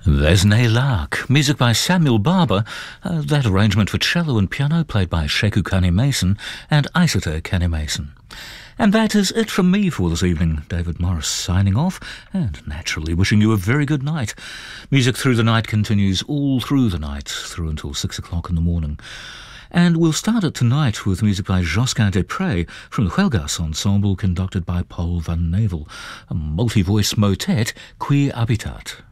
Vesne Lark, music by Samuel Barber, that arrangement for cello and piano played by Sheku Kane-Mason and Isata Kane-Mason. And that is it from me for this evening. David Morris signing off and naturally wishing you a very good night. Music Through the Night continues all through the night, through until 6 o'clock in the morning. And we'll start it tonight with music by Josquin des Prez from the Huelgas Ensemble, conducted by Paul van Nevel, a multi-voice motet, Qui Habitat.